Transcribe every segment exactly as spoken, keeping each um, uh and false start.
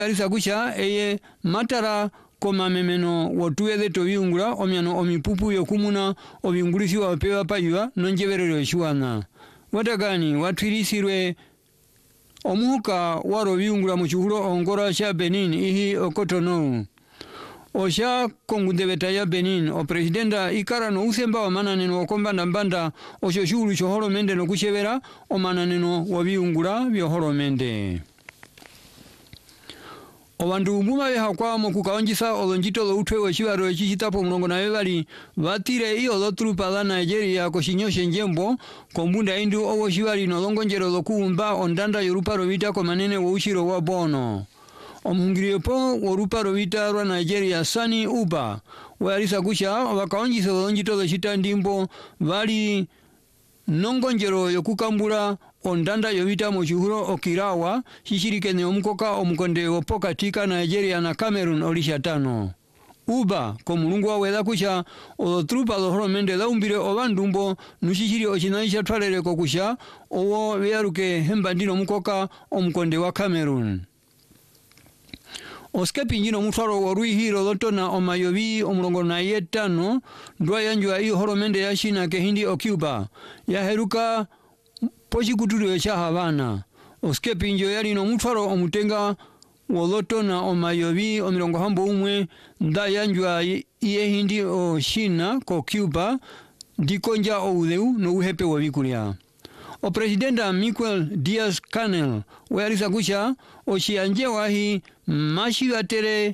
Alisa kusha eye matara koma memeno wotuweze tobiungura omyano omipupu yokumuna obiungurisi wapewa payua nonjeberero shuana watagani watwirisirwe omuka waro biungura mu chuhuro ongora sha Benin ihi okotonou osha kongundebeta ya Benin o presidenta ikara no usemba wa mananeno okombanda mbanda osho shuru chohoro mende no kushebera o mananeno wabiungura byohoro mende Obandu mbuma beha kwa mo kukaonjisa olonjito lo utwe wechibaro echitapo mlongo na bebali batire iyo lo trupa da Nigeria koshinyoshe njembo kombunda indu owo shibali no longonjero lo kuumba ondanda yorupa rovita ko manene wo ushiro wa bono omuhungiriepo worupa rovita rwa Nigeria Sani Uba walisa kusha wakaonjisa olonjito lo chitandimbo bali nongonjero yokukambura ondanda yobita mu chuhuro okirawa shishirikene omukoka omukonde opoka tika Nigeria na Cameroon olisha tano Uba komulungu wawela kusha olotrupa lohoro mende laumbire obandumbo nushishiri ochinaisha twalere kokusha owo beyaruke hembandino mukoka omukonde wa Cameroon Oskepi njino mutwaro warui hiro lotona omayobi omulongo na yetano ndwa yanjua iyo horo mende ya Shina ke hindi o Cuba ya heruka pochi kuturu ya Havana Oskepi njo yari no mutwaro omutenga wolotona omayobi omilongo hambo umwe nda yanjua iye hindi o Shina ko Cuba dikonja o udeu no uhepe wabikulia O presidenta Miguel Diaz-Canel wearisa kusha o shianje wahi mashiwatere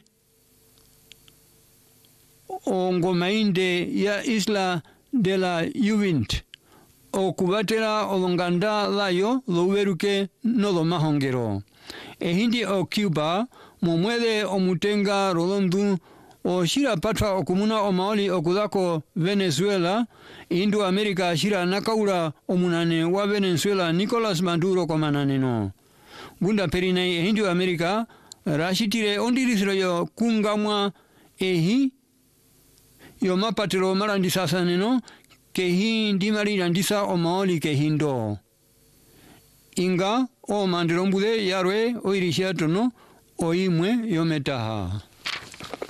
o ngomainde ya Isla de la Juvent o kubatera o longanda layo lo ueruke no lo mahongero e hindi o Cuba momwede o mutenga rolondu o shira patra o kumuna o maoli o kudako Venezuela indu Amerika shira nakaura o munane wa Venezuela Nicolas Maduro komanane no gunda perinai hindu Amerika rashitire ondirisiro yo kungamwa ehi yo mapatiro marandisa saneno ke hindi marindisa o maoli ke hindo inga o mandirombude yarwe o irishia tono o imwe yo metaha